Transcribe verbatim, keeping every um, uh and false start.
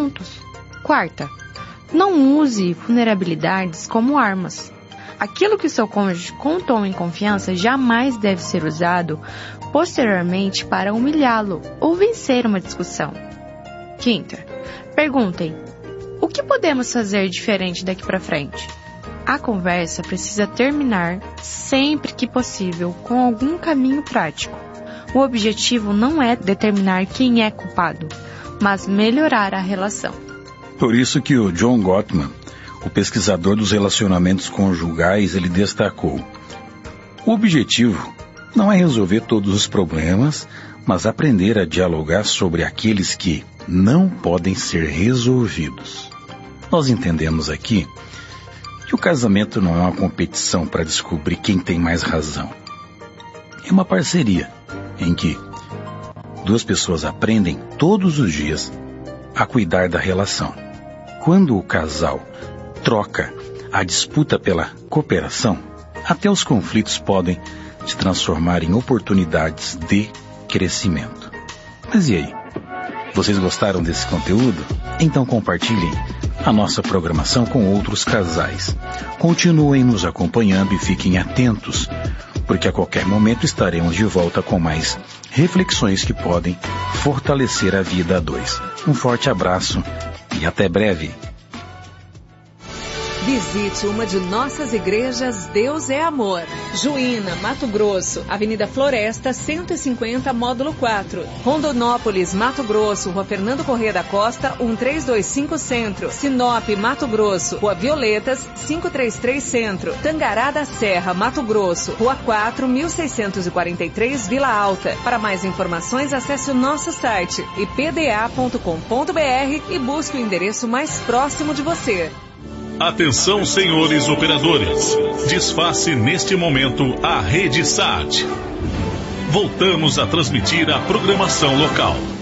juntos. Quarta, não use vulnerabilidades como armas. Aquilo que o seu cônjuge contou em confiança jamais deve ser usado posteriormente para humilhá-lo ou vencer uma discussão. Quinta, perguntem: o que podemos fazer diferente daqui para frente? A conversa precisa terminar, sempre que possível, com algum caminho prático. O objetivo não é determinar quem é culpado, mas melhorar a relação. Por isso que o John Gottman, o pesquisador dos relacionamentos conjugais, ele destacou: o objetivo não é resolver todos os problemas, mas aprender a dialogar sobre aqueles que não podem ser resolvidos. Nós entendemos aqui que o casamento não é uma competição para descobrir quem tem mais razão. É uma parceria em que duas pessoas aprendem todos os dias a cuidar da relação. Quando o casal troca a disputa pela cooperação, até os conflitos podem se transformar em oportunidades de crescimento. Mas e aí? Vocês gostaram desse conteúdo? Então compartilhem a nossa programação com outros casais. Continuem nos acompanhando e fiquem atentos, porque a qualquer momento estaremos de volta com mais reflexões que podem fortalecer a vida a dois. Um forte abraço e até breve. Visite uma de nossas igrejas Deus é Amor. Juína, Mato Grosso, Avenida Floresta, cento e cinquenta, Módulo quatro. Rondonópolis, Mato Grosso, Rua Fernando Corrêa da Costa, um três dois cinco Centro. Sinop, Mato Grosso, Rua Violetas, quinhentos e trinta e três Centro. Tangará da Serra, Mato Grosso, Rua quatro, mil seiscentos e quarenta e três, Vila Alta. Para mais informações, acesse o nosso site i p d a ponto com ponto b r e busque o endereço mais próximo de você. Atenção, senhores operadores. Desface neste momento a Rede Sat. Voltamos a transmitir a programação local.